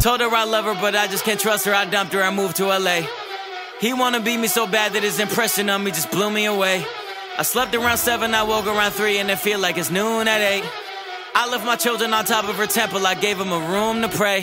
Told her I love her, but I just can't trust her. I dumped her, I moved to LA. He wanna beat me so bad that his impression of me just blew me away. I slept around 7, I woke around 3, and it feel like it's noon at 8. I left my children on top of her temple, I gave them a room to pray.